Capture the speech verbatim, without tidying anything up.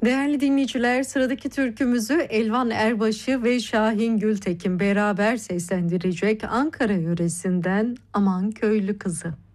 Değerli dinleyiciler, sıradaki türkümüzü Elvan Erbaşı ve Şahin Gültekin beraber seslendirecek Ankara yöresinden Aman Köylü Kızı.